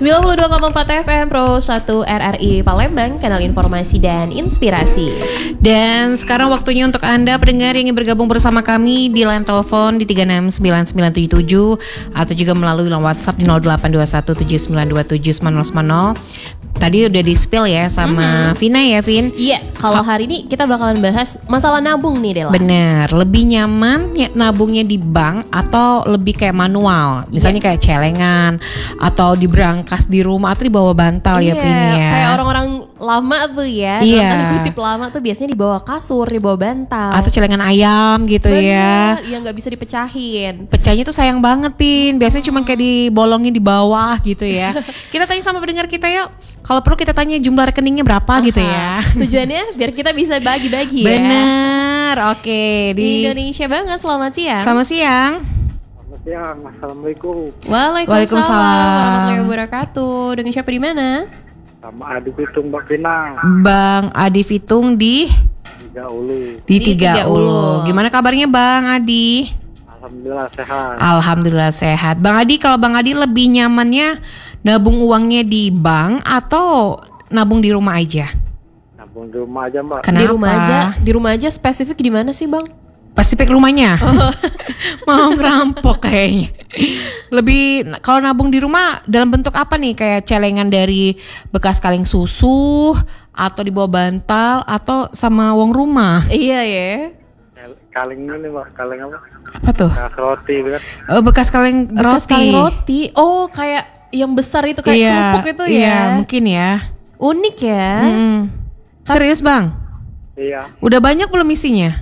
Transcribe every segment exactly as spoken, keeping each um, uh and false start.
sembilan puluh dua koma empat F M Pro satu R R I Palembang, kanal informasi dan inspirasi. Dan sekarang waktunya untuk Anda pendengar yang ingin bergabung bersama kami di line telepon di tiga enam sembilan sembilan tujuh tujuh atau juga melalui line WhatsApp di nol delapan dua satu tujuh sembilan dua tujuh sembilan nol sembilan nol. Tadi udah di spill ya sama mm-hmm. Vina ya, Vin? Iya, kalau hari ini kita bakalan bahas masalah nabung nih, Dela. Bener, lebih nyaman ya, nabungnya di bank atau lebih kayak manual? Misalnya yeah. kayak celengan atau di brankas di rumah atau di bawah bantal yeah, ya, Vin ya? Kayak orang-orang lama tuh ya, iya. dalam tanda kutip lama tuh biasanya di bawah kasur, di bawah bantal. Atau celengan ayam gitu. Bener, ya. Yang gak bisa dipecahin. Pecahnya tuh sayang banget, Pin. Biasanya hmm. cuma kayak dibolongin di bawah gitu ya. Kita tanya sama pendengar kita yuk. Kalau perlu kita tanya jumlah rekeningnya berapa. Aha. Gitu ya. Tujuannya biar kita bisa bagi-bagi ya. Bener, oke. Okay. Di, di Indonesia banget, selamat siang. Selamat siang. Selamat siang, Assalamualaikum. Waalaikumsalam, Waalaikumsalam warahmatullahi wabarakatuh. Dengan siapa di mana? Sama Adi Fitung, Mbak Vina. Bang Adi Fitung di? Tiga Ulu. Di Tiga, Tiga Ulu. Gimana kabarnya Bang Adi? Alhamdulillah sehat. Alhamdulillah sehat. Bang Adi, kalau Bang Adi lebih nyamannya nabung uangnya di bank atau nabung di rumah aja? Nabung di rumah aja, Mbak. Kenapa? Di rumah aja. Di rumah aja spesifik di mana sih, Bang? Spesifik rumahnya. Oh. Mau ngerampok kayaknya. Lebih kalau nabung di rumah dalam bentuk apa nih? Kayak celengan dari bekas kaleng susu atau di bawah bantal atau sama uang rumah? Iya ya. Kaleng ini, Mbak. Kaleng apa? Apa tuh? Bekas roti kan. Oh, bekas kaleng bekas roti. Kaleng roti. Oh, kayak yang besar itu kayak iya, kerupuk itu ya. Iya, mungkin ya. Unik ya. Hmm. Serius, Bang? Iya. Udah banyak belum isinya?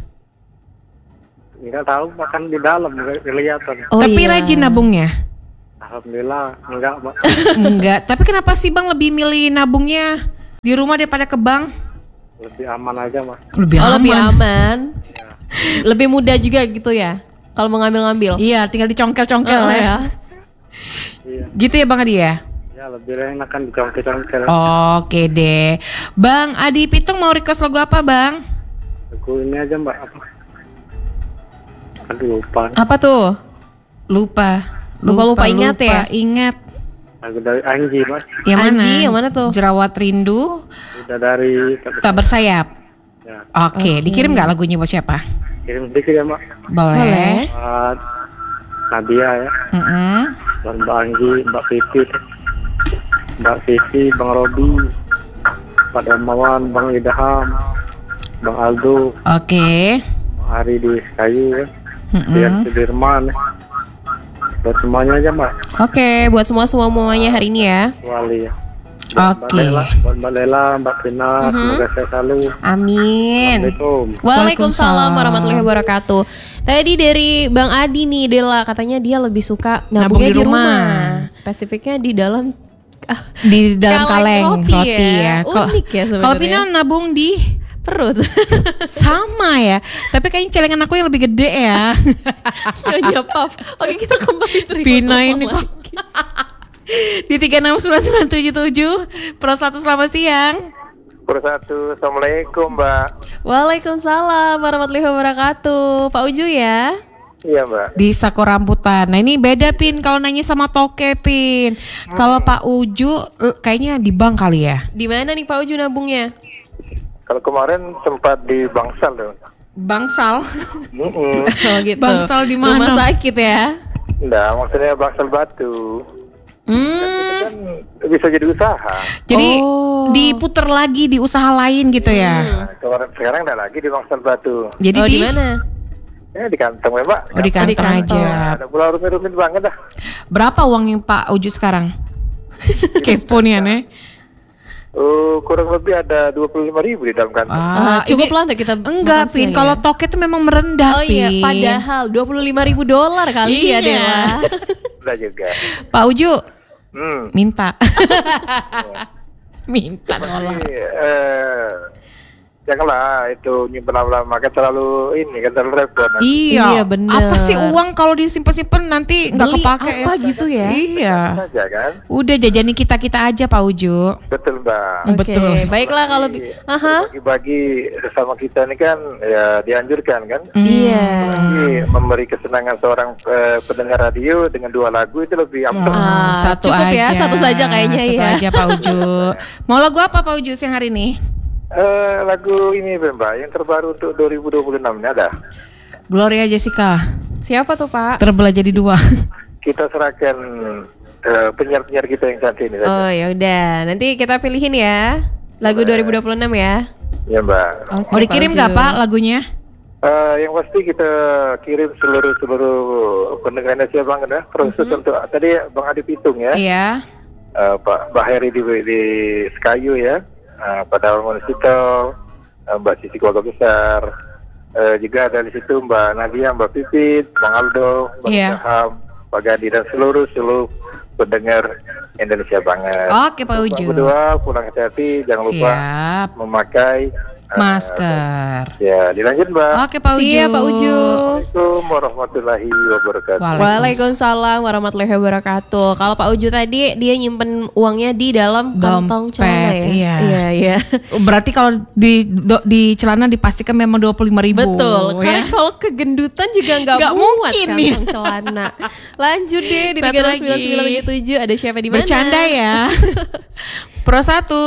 Enggak tahu, makan di dalam kelihatan. Oh, tapi iya. Rajin nabungnya? Alhamdulillah, enggak, Mbak. Enggak, tapi kenapa sih Bang lebih milih nabungnya di rumah daripada ke bank? Lebih aman aja, Mas. Lebih oh, aman. Lebih aman. Ya. Lebih mudah juga gitu ya. Kalau mau ngambil-ngambil. Iya, tinggal dicongkel-congkel oh, ya. Iya. Gitu ya Bang Adi ya? Ya lebih enak kan dicongkel-congkel. Oke deh. Bang Adi Pitung mau request lagu apa Bang? Lagu ini aja Mbak. Aduh lupa. Apa tuh? Lupa. Lupa-lupa ingat lupa, ya? Ingat. Lagu dari Anji Mas. Yang mana? Anji yang mana tuh? Jerawat Rindu. Udah dari Tak Bersayap. Ya. Oke, okay. Dikirim gak lagunya buat siapa? Kirim sedikit ya Mbak. Boleh. Boleh. Uh, Nadia ya. Mm-hmm. Dan Mbak Anggi, Mbak Vivi, Mbak Vivi, Bang Robi, Pak Damawan, Bang Idaham, Bang Aldo. Oke. Okay. Bang Ari di Kayu ya. Mm-hmm. Biar Sudirman. Buat semuanya aja Mbak. Oke, okay, buat semua semua semuanya hari ini ya. Wali ya. Oke. Okay. Buat Mbak Lela, Mbak Vina, uh-huh. Semoga sehat selalu. Amin. Assalamualaikum. Waalaikumsalam warahmatullahi wabarakatuh. Tadi dari Bang Adi nih, Dela katanya dia lebih suka nabungnya di rumah. rumah. Spesifiknya di dalam di dalam kaleng, kaleng roti, roti ya. ya. Unik ya sebenarnya. Kalau Pina nabung di perut. Sama ya. Tapi kayaknya celengan aku yang lebih gede ya. Ya pap. Oke, kita kembali Pina ini kok. Di tiga enam sembilan sembilan tujuh tujuh Pro satu selamat siang. Pro satu, Assalamualaikum Mbak. Waalaikumsalam warahmatullahi wabarakatuh. Pak Uju ya. Iya Mbak. Di Sako Rambutan. Nah ini beda Pin kalau nanya sama Toke Pin. hmm. Kalau Pak Uju kayaknya di bank kali ya. Di mana nih Pak Uju nabungnya? Kalau kemarin sempat di Bangsal dong. Bangsal? Mm-mm. Oh gitu. Bangsal di mana? Rumah sakit ya? Enggak, maksudnya Bangsal Batu. Hmm. Kan bisa jadi usaha. Jadi oh. diputer lagi di usaha lain gitu ya. Nah, kemarin sekarang enggak lagi di Bangsal Batu. Jadi oh, di mana? Ya di kantong ya Pak. Oh di kantong, oh, di kantong aja. Ada pulau rumit-rumit banget dah. Berapa uang yang Pak Uju sekarang? Kepo nih aneh. Uh, kurang lebih ada dua puluh lima ribu di dalam kantong. Ah, cukup lah untuk kita. Enggak, Pin. Kalau ya? Toke itu memang merendah, oh, Pin. Iya, padahal dua puluh lima ribu dolar kali iya. ya, Dewa. Udah juga. Pak Uju. Hmm. Minta. Minta Tapi, uh, janganlah itu nyimpen lama-lama kan terlalu ini kan terlalu repot. Nanti. Iya, Iya, bener. Apa sih uang kalau disimpan-simpan nanti nggak Beli kepake apa gitu ya? Iya. Saja kan. Udah jajani kita-kita aja Pak Uju. Betul Mbak. Oke, Betul. baiklah kalau Bagi- aha. bagi-bagi sesama kita ini kan ya dianjurkan kan. Iya. Lagi memberi kesenangan seorang eh, pendengar radio dengan dua lagu itu lebih ampuh. Ah, satu cukup aja. ya, satu saja kayaknya Satu ya. aja Pak Uju. Mau lagu apa Pak Uju siang hari ini? Eh, lagu ini Mbak yang terbaru untuk dua ribu dua puluh enam ini ada. Gloria Jessica. Siapa tuh Pak? Terbelah jadi dua. Kita serahkan eh, penyiar-penyiar kita yang saat ini saja. Oh ya udah, nanti kita pilihin ya lagu dua ribu dua puluh enam ya. Ya Mbak. Oke, Mau dikirim Pak nggak Uju. Pak lagunya? Eh, yang pasti kita kirim seluruh seluruh pendengar Indonesia Bang ya. Khusus untuk tadi Bang Adi Pitung ya. Iya. Eh, Pak Mbak Heri di, di Sekayu ya. Uh, Pak Darman Sitel, uh, Mbak Sisi Keluarga Besar, uh, juga ada di situ Mbak Nadia, Mbak Pipit, Bang Aldo, Bang Iya. Ilham, Pak Gadi dan seluruh seluruh pendengar Indonesia banget. Oke Pak Uju. Berdua pulang hati-hati, jangan lupa Siap. memakai uh, Masker. Ya, dilanjut Mbak. Oke Pak Uju. Siap Pak Uju. Assalamualaikum warahmatullahi wabarakatuh. Waalaikumsalam warahmatullahi wabarakatuh. Kalau Pak Uju tadi dia nyimpen uangnya di dalam kantong Dompet, celana ya. iya. Iya, iya. Berarti kalau di do- di celana dipastikan memang dua puluh lima ribu. Betul. Karena Ya. kalau kegendutan juga nggak Nggak muat mungkin kantong celana. Lanjut deh di Satu tiga enam lagi. sembilan sembilan tujuh tujuh ada siapa di mana? Bercanda ya. Pro satu.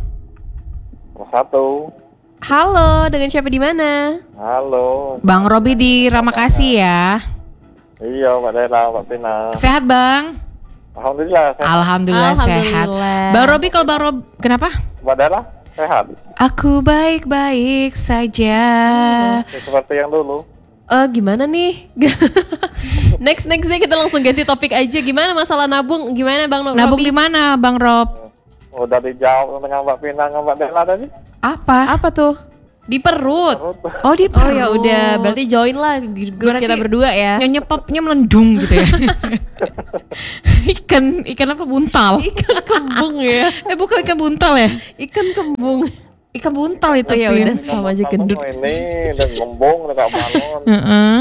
Satu. Halo, dengan siapa di mana? Halo. Bang Robi di Ramakasih ya. Iya, Mbak Dela, Mbak Pina. Sehat Bang? Alhamdulillah, sehat. Alhamdulillah, sehat. Alhamdulillah. Bang Robi kalau Bang Rob kenapa? Mbak Dela, sehat. Aku baik-baik saja. Ya, seperti yang dulu. Eh gimana nih? next next deh kita langsung ganti topik aja. Gimana masalah nabung? Gimana Bang Robi? Nabung di mana Bang Rob? Udah dijawab dengan Mbak Pina sama Mbak Dela tadi. Apa? Apa tuh? Di perut. Oh di Oh perut. ya udah, berarti join lah di grup Berarti kita berdua ya. Nyonya popnya melendung gitu ya. ikan ikan apa buntal? Ikan kembung ya. eh bukan ikan buntal ya? Ikan kembung. Ikan buntal itu. Oh ya Pin. udah sama aja gendut. Ini dan ngembong dekat balon. Heeh.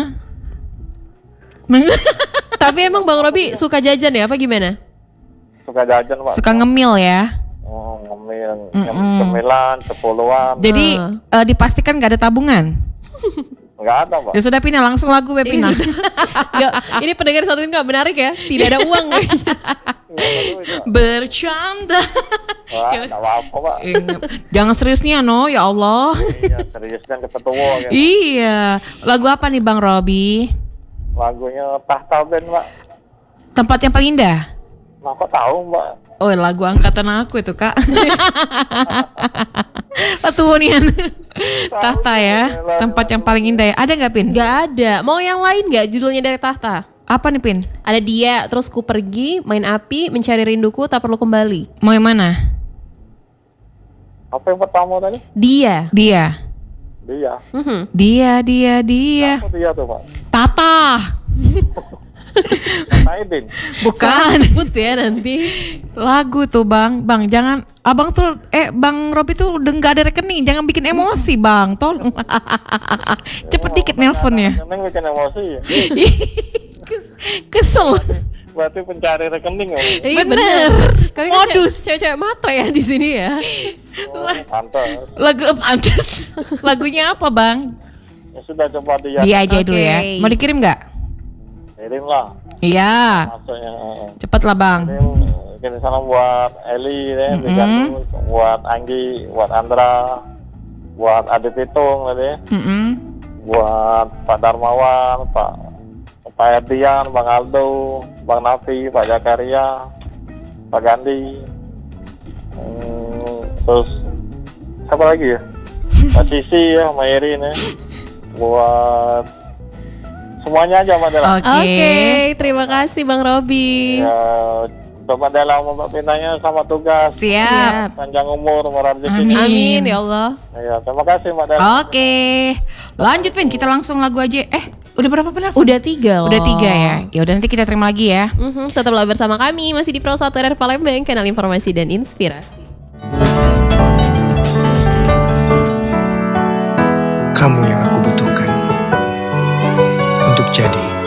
Tapi emang Bang Robi suka jajan ya apa gimana? Suka jajan, Pak. Suka ngemil ya. Oh, ngemil. Mm-mm. Cemilan, sepuluhan. Jadi Ah. eh, dipastikan gak ada tabungan. Enggak ada, Pak. Ya sudah Pina langsung lagu we Pina. Nggak, ini pendengar satu ini nggak menarik ya. Tidak ada uang. Bercanda. Wah, enggak apa-apa, Pak. Eh, Jangan serius nih Ano, ya Allah. Iya, serius dan ketetua gitu. Iya. Lagu apa nih Bang Robi? Lagunya Tahta Band, Pak. Tempat yang paling indah. Nah, kok tahu, Mbak? Oh lagu angkatan aku itu kak. Atuonian. Tahta ya. Tempat yang paling indah ya. Ada nggak Pin? Nggak ada. Mau yang lain nggak judulnya dari Tahta? Apa nih Pin? Ada dia, terus ku pergi, main api, mencari rinduku, tak perlu kembali. Mau yang mana? Apa yang pertama tadi? Dia. Dia. Dia. Mhm. Dia, dia, dia. Apa dia tuh, Pak? Tata. Naidin. Bukan. Sebut ya nanti. Lagu tuh bang. Bang jangan. Abang tuh. Eh Bang Robi tuh udah gak ada rekening. Jangan bikin emosi bang. Tolong. Cepet dikit nelponnya. Neng bikin emosi ya. Kesel. Berarti pencari rekening ya. Iya Bener. Kami kan Modus. ce- cewek-cewek matre ya di sini ya. Oh, pantas. Lagu pantes. Lagunya apa bang? Ya sudah coba dia. Dia aja dulu ya. Oke. Mau dikirim nggak? Kirim lah. Iya. Maksudnya. eh, Cepet lah bang. Kirim, kirim salam buat Eli deh, Mm-mm. Digantung, buat Anggi, buat Andra, buat Adi Pitung tadi, Mm-mm. buat Pak Darmawan, Pak Pak Erdian, Bang Aldo, Bang Nafi, Pak Jakaria, Pak Gandhi, hmm, terus siapa lagi ya? Pak Sisi ya, Mbak Erin ya, buat semuanya aja Mbak Dela. Oke. Oke, terima kasih Bang Robi. Ya, Mbak Dela sama Mbak Pinanya sama tugas. Siap. Panjang umur, murah rezeki. Amin. Amin ya Allah. Ya, terima kasih Mbak Dela. Oke. Lanjut Pin, kita langsung lagu aja. Eh, udah berapa benar? Udah tiga loh. Udah tiga ya. Ya udah nanti kita terima lagi ya. Mhm, tetaplah bersama kami masih di Pro satu R R Palembang, kanal informasi dan inspirasi. Kamu yang aku butuhkan untuk jadi